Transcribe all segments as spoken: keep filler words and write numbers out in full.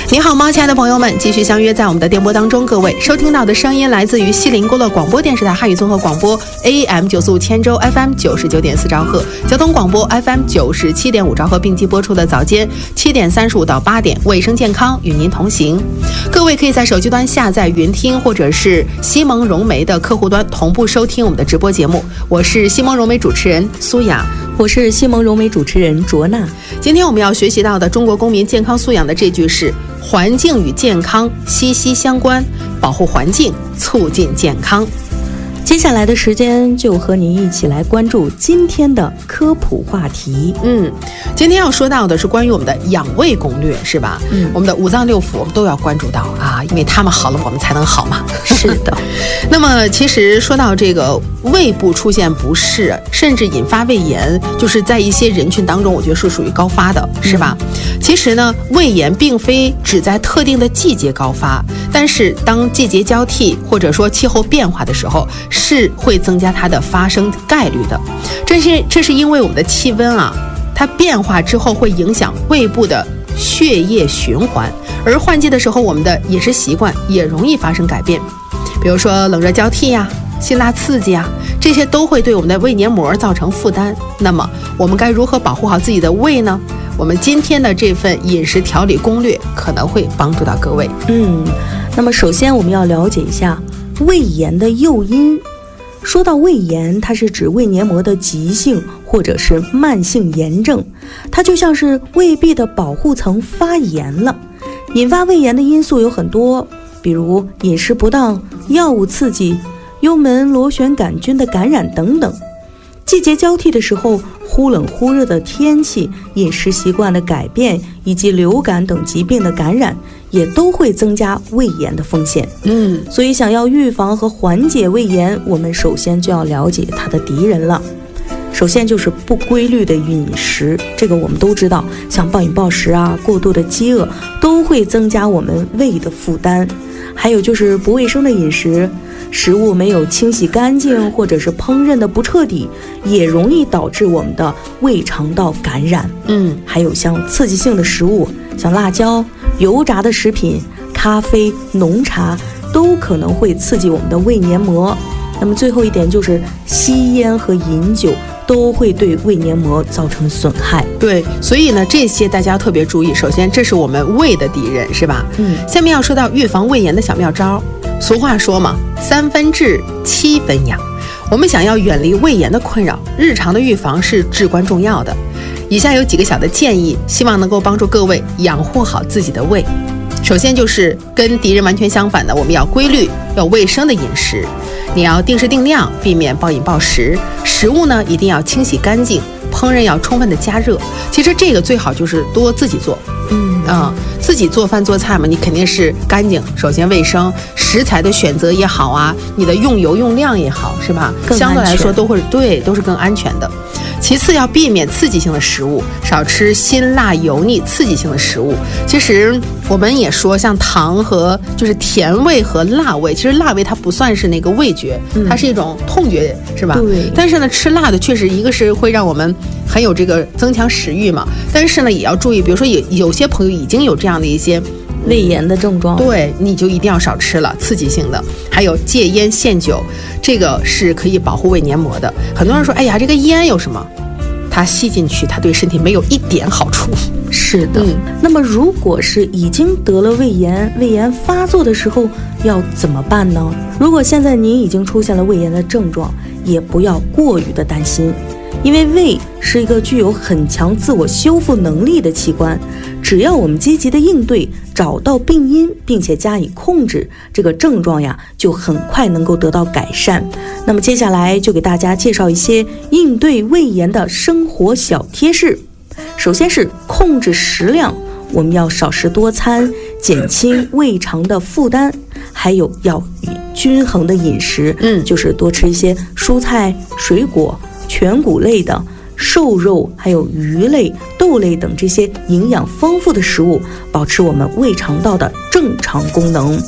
你好吗，亲爱的朋友们，继续相约在我们的电波当中。各位收听到的声音来自于西林郭勒广播电视台汉语综合广播 A M 九四五千州 F M 九十九点四兆赫，交通广播 F M 九十七点五兆赫，并机播出的早间七点三十五到八点，卫生健康与您同行。各位可以在手机端下载云听，或者是西蒙融媒的客户端同步收听我们的直播节目。我是西蒙融媒主持人苏雅， 我是西蒙融媒主持人卓娜。 今天我们要学习到的中国公民健康素养的这句是：环境与健康息息相关，保护环境，促进健康。 接下来的时间就和您一起来关注今天的科普话题。 嗯，今天要说到的是关于我们的养胃攻略，是吧？嗯，我们的五脏六腑我们都要关注到啊，因为他们好了，我们才能好嘛。 是的。 那么，其实说到这个胃部出现不适，甚至引发胃炎，就是在一些人群当中，我觉得是属于高发的，是吧？嗯、其实呢，胃炎并非只在特定的季节高发，但是当季节交替或者说气候变化的时候，是会增加它的发生概率的。这是这是因为我们的气温啊，它变化之后会影响胃部的血液循环，而换季的时候，我们的饮食习惯也容易发生改变，比如说冷热交替呀、辛辣刺激啊，这些都会对我们的胃黏膜造成负担。那么我们该如何保护好自己的胃呢？我们今天的这份饮食调理攻略可能会帮助到各位。 嗯，那么首先我们要了解一下胃炎的诱因。说到胃炎，它是指胃黏膜的急性或者是慢性炎症，它就像是胃壁的保护层发炎了。引发胃炎的因素有很多，比如饮食不当、药物刺激、幽门螺旋杆菌的感染等等。季节交替的时候，忽冷忽热的天气、饮食习惯的改变以及流感等疾病的感染，也都会增加胃炎的风险。嗯，所以想要预防和缓解胃炎，我们首先就要了解它的敌人了。首先就是不规律的饮食，这个我们都知道，像暴饮暴食啊、过度的饥饿都会增加我们胃的负担。还有就是不卫生的饮食，食物没有清洗干净，或者是烹饪的不彻底，也容易导致我们的胃肠道感染。嗯，还有像刺激性的食物，像辣椒、油炸的食品、咖啡、浓茶，都可能会刺激我们的胃黏膜。那么最后一点就是吸烟和饮酒都会对胃黏膜造成损害。 对，所以呢，这些大家要特别注意。首先，这是我们胃的敌人，是吧？嗯。下面要说到预防胃炎的小妙招。俗话说嘛，三分治，七分养。我们想要远离胃炎的困扰，日常的预防是至关重要的。以下有几个小的建议，希望能够帮助各位养护好自己的胃。首先就是跟敌人完全相反的，我们要规律、要卫生的饮食。你要定时定量，避免暴饮暴食。食物呢，一定要清洗干净，烹饪要充分的加热。其实这个最好就是多自己做。嗯啊、嗯，自己做饭做菜嘛，你肯定是干净，首先卫生，食材的选择也好啊，你的用油用量也好，是吧？相对来说都会对，都是更安全的。其次要避免刺激性的食物，少吃辛辣油腻刺激性的食物。其实我们也说，像糖和就是甜味和辣味，其实辣味它不算是那个味觉，它是一种痛觉，是吧？对。但是呢，吃辣的确实一个是会让我们很有这个增强食欲嘛，但是呢也要注意，比如说有有些朋友已经有这样的一些胃炎的症状， 对，你就一定要少吃了，刺激性的。还有戒烟限酒，这个是可以保护胃黏膜的。很多人说，哎呀，这个烟有什么？它吸进去，它对身体没有一点好处。 是的。嗯、那么如果是已经得了胃炎，胃炎发作的时候要怎么办呢？如果现在您已经出现了胃炎的症状，也不要过于的担心。因为胃是一个具有很强自我修复能力的器官，只要我们积极的应对，找到病因，并且加以控制，这个症状呀就很快能够得到改善。那么接下来就给大家介绍一些应对胃炎的生活小贴士。首先是控制食量，我们要少食多餐，减轻胃肠的负担，还有要均衡的饮食，嗯，就是多吃一些蔬菜、水果、全谷类的、瘦肉，还有鱼类、豆类等这些营养丰富的食物，保持我们胃肠道的正常功能。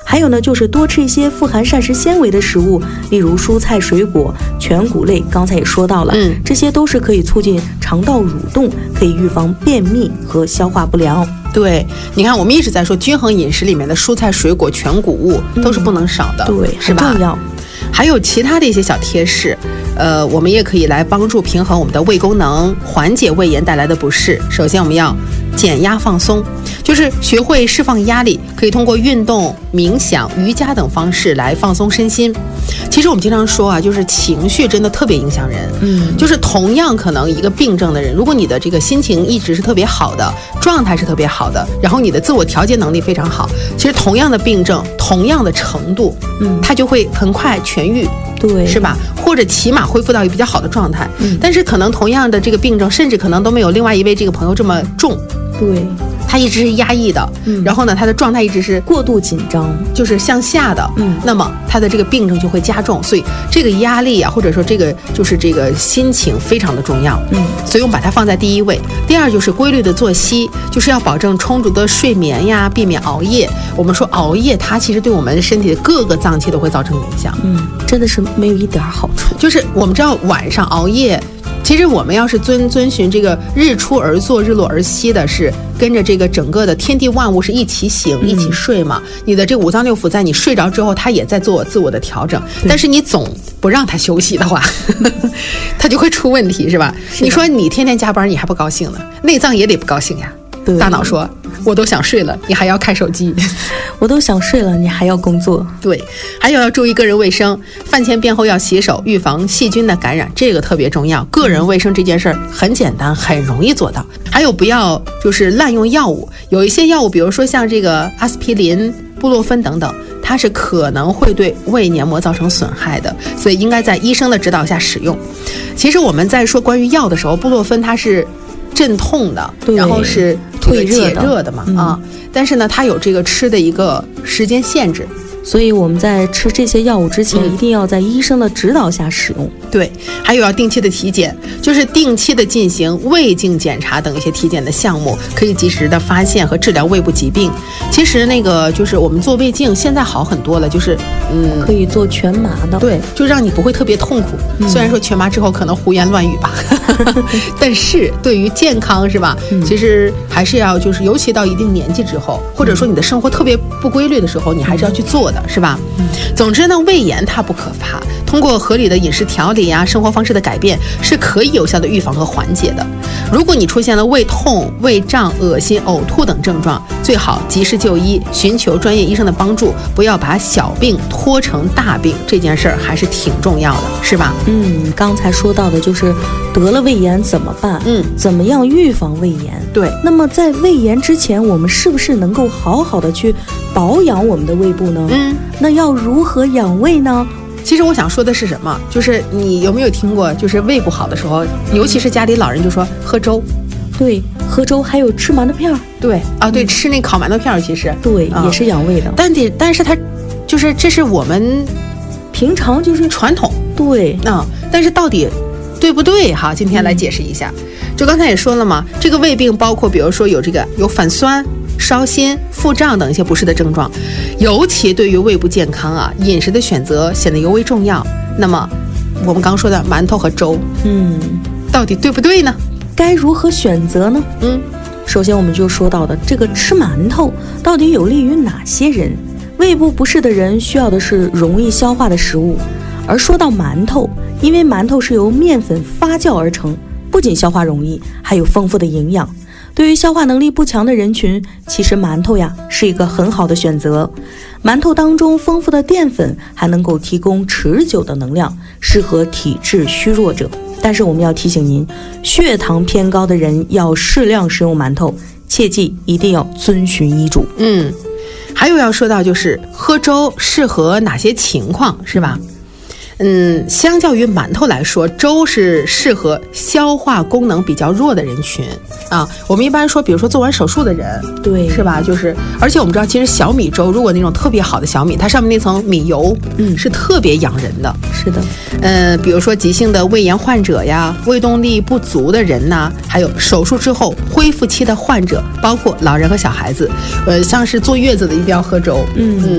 还有呢，就是多吃一些富含膳食纤维的食物，例如蔬菜、水果、全谷类。刚才也说到了， 嗯， 这些都是可以促进肠道蠕动，可以预防便秘和消化不良。 对，你看我们一直在说均衡饮食里面的蔬菜、水果、全谷物都是不能少的， 嗯、对， 是吧？ 很重要。 还有其他的一些小贴士，呃，我们也可以来帮助平衡我们的胃功能，缓解胃炎带来的不适。首先，我们要减压放松，就是学会释放压力，可以通过运动、冥想、瑜伽等方式来放松身心。其实我们经常说啊，就是情绪真的特别影响人。 嗯， 就是同样可能一个病症的人，如果你的这个心情一直是特别好的，状态是特别好的，然后你的自我调节能力非常好，其实同样的病症，同样的程度， 嗯， 它就会很快痊愈。 对， 是吧？或者起码恢复到一个比较好的状态。 嗯， 但是可能同样的这个病症，甚至可能都没有另外一位这个朋友这么重。 对， 他一直是压抑的， 嗯， 然后呢，他的状态一直是过度紧张， 就是向下的， 嗯， 那么他的这个病症就会加重，所以这个压力啊，或者说这个就是这个心情非常的重要， 嗯， 所以我们把它放在第一位。第二就是规律的作息，就是要保证充足的睡眠呀，避免熬夜。我们说熬夜，它其实对我们身体的各个脏器都会造成影响， 嗯，真的是没有一点好处。 就是我们知道晚上熬夜。其实我们要是遵遵循这个日出而作，日落而息的，是跟着这个整个的天地万物是一起醒、嗯、一起睡嘛。你的这个五脏六腑在你睡着之后，它也在做自我的调整。但是你总不让它休息的话，它就会出问题，是吧？是你说你天天加班，你还不高兴呢，内脏也得不高兴呀。大脑说我都想睡了，你还要看手机。 我都想睡了，你还要工作。 对，还有要注意个人卫生，饭前便后要洗手，预防细菌的感染，这个特别重要。个人卫生这件事儿很简单，很容易做到。还有不要就是滥用药物，有一些药物，比如说像这个阿司匹林、布洛芬等等，它是可能会对胃黏膜造成损害的，所以应该在医生的指导下使用。其实我们在说关于药的时候，布洛芬它是镇痛的，然后是退解热的嘛， 嗯、 啊，但是呢，它有这个吃的一个时间限制， 所以我们在吃这些药物之前， 嗯、 一定要在医生的指导下使用。 对，还有要定期的体检，就是定期的进行胃镜检查等一些体检的项目，可以及时的发现和治疗胃部疾病。其实那个就是我们做胃镜现在好很多了，就是嗯， 可以做全麻的， 对，就让你不会特别痛苦。嗯、虽然说全麻之后可能胡言乱语吧，但是对于健康是吧？嗯、其实还是要就是，尤其到一定年纪之后，或者说你的生活特别不规律的时候，你还是要去做的，是吧？嗯、总之呢，胃炎它不可怕，通过合理的饮食调理啊，生活方式的改变，是可以有效的预防和缓解的。如果你出现了胃痛、胃胀、恶心、呕吐等症状，最好及时就医，寻求专业医生的帮助，不要把小病拖成大病，这件事儿还是挺重要的，是吧？ 嗯，刚才说到的就是得了胃炎怎么办？ 嗯， 怎么样预防胃炎？ 对。 那么在胃炎之前，我们是不是能够好好的去保养我们的胃部呢？ 嗯， 那要如何养胃呢？ 其实我想说的是什么？就是你有没有听过，就是胃不好的时候，尤其是家里老人就说喝粥。 对，喝粥，还有吃馒头片儿。 对啊，对，嗯、吃那烤馒头片儿，其实对、嗯、也是养胃的。 但得，但是它就是这是我们平常就是传统。 对啊、嗯，但是到底对不对哈？今天来解释一下。嗯、就刚才也说了嘛，这个胃病包括比如说有这个有反酸、烧心、腹胀等一些不适的症状，尤其对于胃部健康啊，饮食的选择显得尤为重要。那么我们刚说的馒头和粥， 嗯， 到底对不对呢？ 该如何选择呢？ 嗯， 首先我们就说到的这个吃馒头到底有利于哪些人？胃部不适的人需要的是容易消化的食物，而说到馒头，因为馒头是由面粉发酵而成，不仅消化容易，还有丰富的营养。对于消化能力不强的人群，其实馒头呀是一个很好的选择。馒头当中丰富的淀粉还能够提供持久的能量，适合体质虚弱者。但是我们要提醒您，血糖偏高的人要适量食用馒头，切记一定要遵循医嘱。 嗯，还有要说到就是喝粥适合哪些情况，是吧？嗯，相较于馒头来说，粥是适合消化功能比较弱的人群啊。我们一般说，比如说做完手术的人， 对， 是吧？就是，而且我们知道，其实小米粥，如果那种特别好的小米，它上面那层米油， 嗯， 是特别养人的。 是的， 呃，比如说急性的胃炎患者呀，胃动力不足的人呐，还有手术之后恢复期的患者，包括老人和小孩子，呃，像是坐月子的一定要喝粥， 嗯嗯。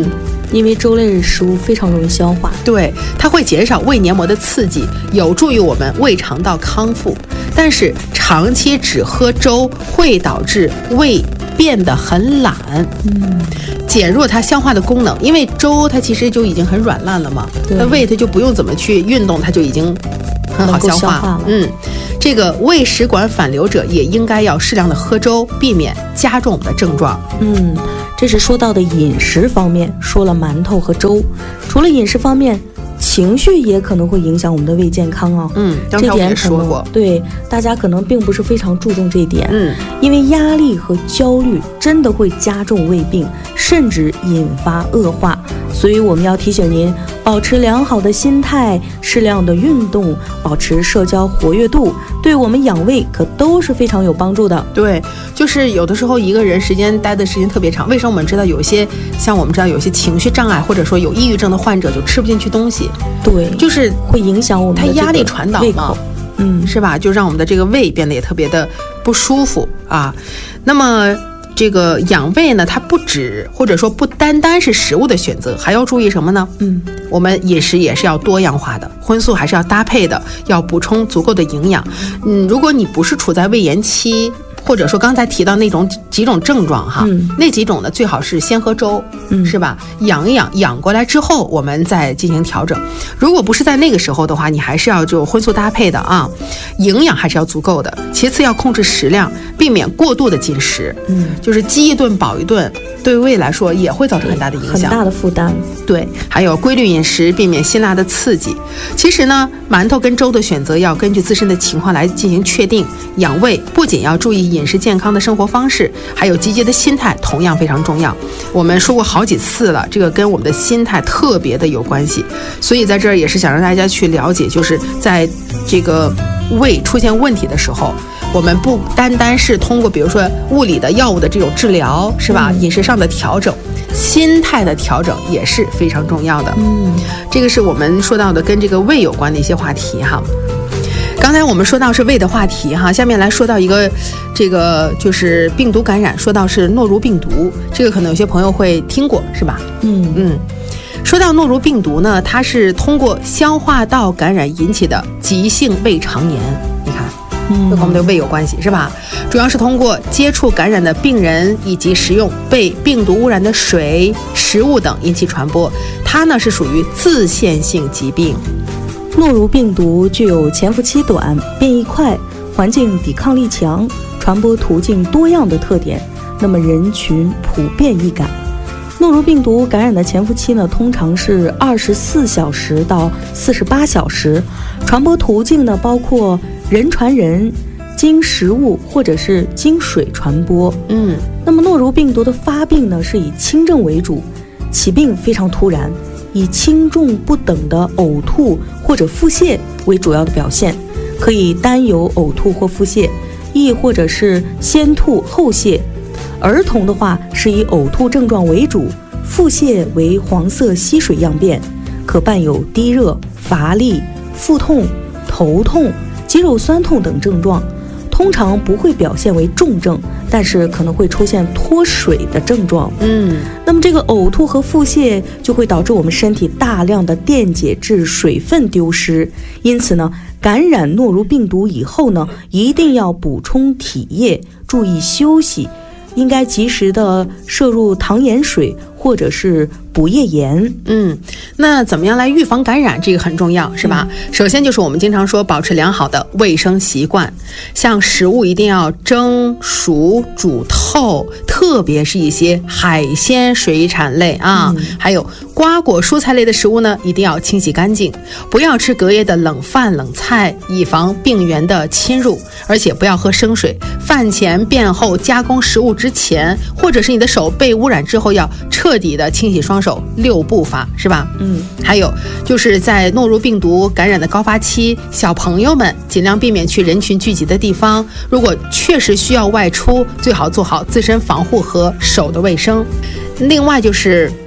因为粥类食物非常容易消化， 对，它会减少胃黏膜的刺激，有助于我们胃肠道康复。但是长期只喝粥会导致胃变得很懒，嗯，减弱它消化的功能，因为粥它其实就已经很软烂了嘛，那胃它就不用怎么去运动，它就已经很好消化， 消化了。 嗯，这个胃食管反流者也应该要适量的喝粥，避免加重我们的症状。 嗯，这是说到的饮食方面，说了馒头和粥。除了饮食方面，情绪也可能会影响我们的胃健康啊。 嗯，刚才我也说过， 对大家可能并不是非常注重这一点。 嗯， 因为压力和焦虑真的会加重胃病，甚至引发恶化。所以我们要提醒您，保持良好的心态，适量的运动，保持社交活跃度，对我们养胃可都是非常有帮助的。 对，就是有的时候一个人时间待的时间特别长，为什么我们知道有一些像我们知道有一些情绪障碍或者说有抑郁症的患者就吃不进去东西？ 对， 就是会影响我们的他压力传导嘛， 嗯， 是吧？就让我们的这个胃变得也特别的不舒服啊。那么这个养胃呢，它不止或者说不单单是食物的选择，还要注意什么呢？ 嗯， 我们饮食也是要多样化的，荤素还是要搭配的，要补充足够的营养。嗯，如果你不是处在胃炎期，或者说刚才提到那种几种症状哈， 嗯、 那几种呢，最好是先喝粥， 嗯、 是吧？养一养，养过来之后，我们再进行调整。如果不是在那个时候的话，你还是要就荤素搭配的啊，营养还是要足够的。其次要控制食量，避免过度的进食， 嗯， 就是饥一顿饱一顿，对胃来说也会造成很大的影响， 很大的负担。 对，还有规律饮食，避免辛辣的刺激。其实呢，馒头跟粥的选择要根据自身的情况来进行确定。养胃不仅要注意饮食健康的生活方式，还有积极的心态同样非常重要。我们说过好几次了，这个跟我们的心态特别的有关系。所以在这儿也是想让大家去了解，就是在这个胃出现问题的时候，我们不单单是通过比如说物理的药物的这种治疗，是吧？嗯、饮食上的调整，心态的调整也是非常重要的。 嗯， 这个是我们说到的跟这个胃有关的一些话题哈。刚才我们说到是胃的话题哈，下面来说到一个这个就是病毒感染，说到是诺如病毒，这个可能有些朋友会听过，是吧？ 嗯嗯。说到诺如病毒呢，它是通过消化道感染引起的急性胃肠炎，你看。 嗯， 和我们的胃有关系是吧？主要是通过接触感染的病人以及食用被病毒污染的水、食物等引起传播。它呢是属于自限性疾病。 诺如病毒具有潜伏期短、变异快、环境抵抗力强、传播途径多样的特点，那么人群普遍易感。诺如病毒感染的潜伏期呢，通常是二十四小时到四十八小时，传播途径呢包括人传人、经食物或者是经水传播。 嗯， 那么诺如病毒的发病呢是以轻症为主，起病非常突然，以轻重不等的呕吐或者腹泻为主要的表现，可以单有呕吐或腹泻，亦或者是先吐后泻。儿童的话是以呕吐症状为主，腹泻为黄色稀水样变，可伴有低热、乏力、腹痛、头痛、肌肉酸痛等症状，通常不会表现为重症，但是可能会出现脱水的症状。 嗯， 那么这个呕吐和腹泻就会导致我们身体大量的电解质水分丢失，因此呢，感染诺如病毒以后呢，一定要补充体液，注意休息，应该及时的摄入糖盐水或者是补液盐。 嗯，那怎么样来预防感染？这个很重要，是吧？嗯、首先就是我们经常说保持良好的卫生习惯，像食物一定要蒸、熟、煮透，特别是一些海鲜、水产类啊，嗯、还有瓜果、蔬菜类的食物呢，一定要清洗干净，不要吃隔夜的冷饭、冷菜，以防病原的侵入，而且不要喝生水。饭前、便后加工食物之前，或者是你的手被污染之后，要彻底的清洗双手，六步法，是吧？ 嗯， 还有就是在诺如病毒感染的高发期，小朋友们尽量避免去人群聚集的地方，如果确实需要外出，最好做好自身防护和手的卫生。另外就是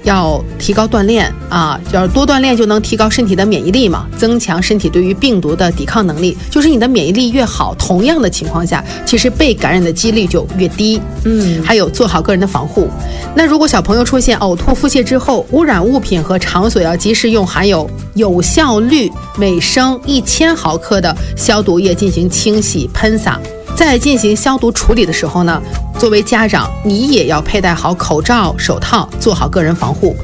要提高锻炼啊，要多锻炼就能提高身体的免疫力嘛，增强身体对于病毒的抵抗能力。就是你的免疫力越好，同样的情况下，其实被感染的几率就越低。嗯，还有做好个人的防护。那如果小朋友出现呕吐、腹泻之后，污染物品和场所要及时用含有有效氯每升一千毫克的消毒液进行清洗喷洒。在进行消毒处理的时候呢，作为家长，你也要佩戴好口罩、手套，做好个人防护。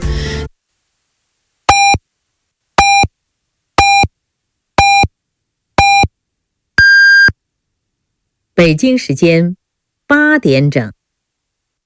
北京时间八点整。